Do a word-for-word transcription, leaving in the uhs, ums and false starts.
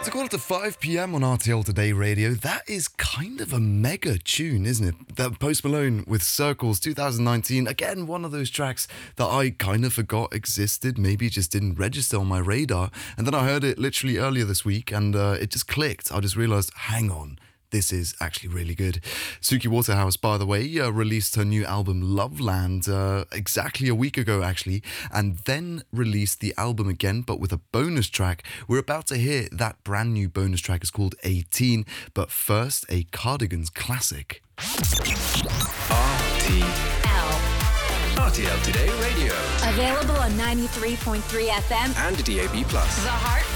To call it to five p.m. on R T L Today Radio, that is kind of a mega tune, isn't it? That Post Malone with Circles twenty nineteen, again, one of those tracks that I kind of forgot existed, maybe just didn't register on my radar, and then I heard it literally earlier this week, and uh, it just clicked. I just realised, hang on, this is actually really good. Suki Waterhouse, by the way, uh, released her new album Loveland uh, exactly a week ago, actually, and then released the album again, but with a bonus track. We're about to hear that brand new bonus track. It's called eighteen, but first, a Cardigans classic. R T L. R T L Today Radio. Available on ninety-three point three F M and D A B plus. The Heartbeat.